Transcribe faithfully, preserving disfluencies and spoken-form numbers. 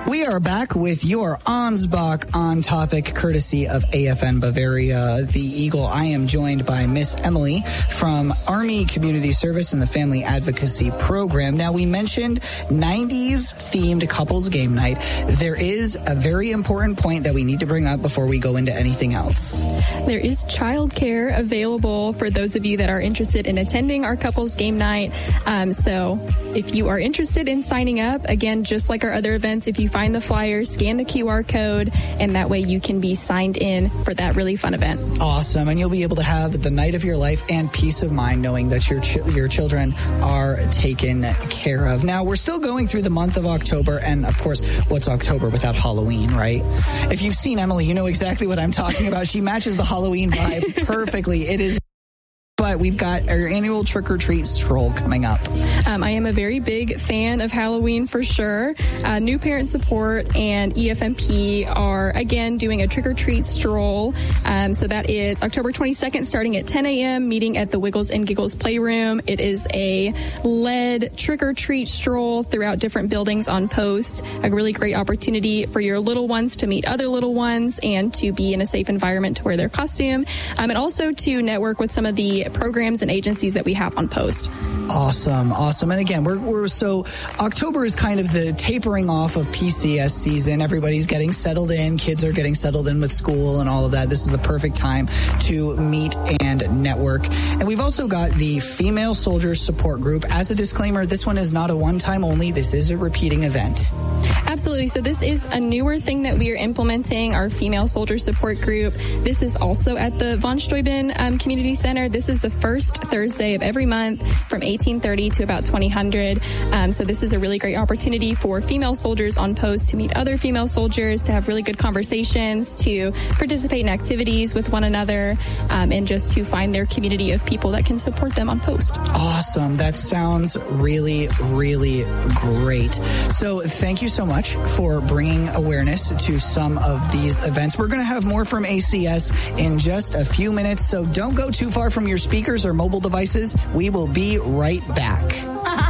We are back with your Ansbach on topic, courtesy of A F N Bavaria, the Eagle. I am joined by Miss Emily from Army Community Service and the Family Advocacy Program. Now, we mentioned nineties themed couples game night. There is a very important point that we need to bring up before we go into anything else. There is childcare available for those of you that are interested in attending our couples game night. Um, so if you are interested in signing up, again, just like our other events, if you find the flyer, scan the Q R code, and that way you can be signed in for that really fun event. Awesome. And you'll be able to have the night of your life and peace of mind knowing that your ch- your children are taken care of. Now, we're still going through the month of October, and of course, what's October without Halloween, right? If you've seen Emily, you know exactly what I'm talking about. She matches the Halloween vibe perfectly. It is. But we've got our annual trick-or-treat stroll coming up. Um, I am a very big fan of Halloween for sure. Uh, New Parent Support and E F M P are, again, doing a trick-or-treat stroll. Um, so that is October twenty-second, starting at ten a.m., meeting at the Wiggles and Giggles Playroom. It is a led trick-or-treat stroll throughout different buildings on post. A really great opportunity for your little ones to meet other little ones and to be in a safe environment to wear their costume. Um, and also to network with some of the programs and agencies that we have on post. Awesome, awesome. And again, we're, we're so October is kind of the tapering off of P C S season. Everybody's getting settled in. Kids are getting settled in with school and all of that. This is the perfect time to meet and network. And we've also got the Female Soldiers Support Group. As a disclaimer, this one is not a one-time only. This is a repeating event. Absolutely. So this is a newer thing that we are implementing, our Female Soldier Support Group. This is also at the Von Steuben um, Community Center. This is the first Thursday of every month from eighteen thirty to about twenty hundred. Um, so this is a really great opportunity for female soldiers on post to meet other female soldiers, to have really good conversations, to participate in activities with one another, um, and just to find their community of people that can support them on post. Awesome. That sounds really, really great. So thank you so much for bringing awareness to some of these events. We're going to have more from A C S in just a few minutes, so don't go too far from your speakers or mobile devices. We will be right back.